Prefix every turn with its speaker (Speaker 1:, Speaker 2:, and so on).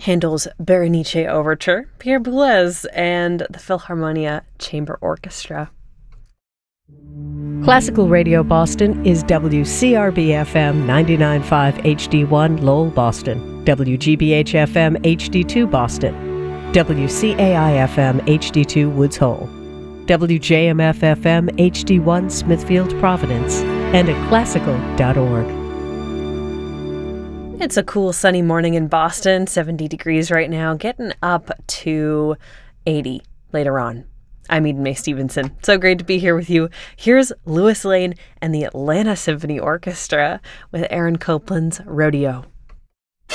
Speaker 1: Handel's Berenice Overture, Pierre Boulez, and the Philharmonia Chamber Orchestra.
Speaker 2: Classical Radio Boston is WCRB-FM 99.5 HD1 Lowell, Boston, WGBH-FM HD2 Boston, WCAI-FM HD2 Woods Hole, WJMF-FM HD1 Smithfield, Providence, and at classical.org.
Speaker 1: It's a cool sunny morning in Boston, 70 degrees right now, getting up to 80 later on. I'm Eden Mae Stevenson. So great to be here with you. Here's Louis Lane and the Atlanta Symphony Orchestra with Aaron Copland's Rodeo.